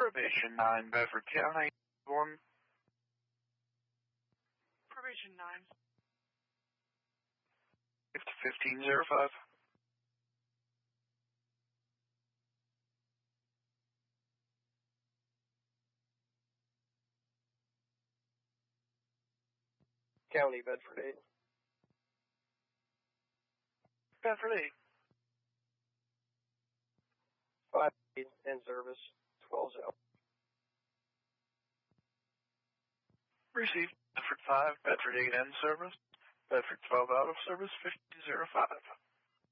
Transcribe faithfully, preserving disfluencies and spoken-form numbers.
Probation nine, Bedford County, one. Probation nine. fifteen oh five. County, Bedford eight. Bedford eight. five eight in service, twelve zero. Received. Bedford five, Bedford eight in service. Bedford twelve out of service, fifteen oh five.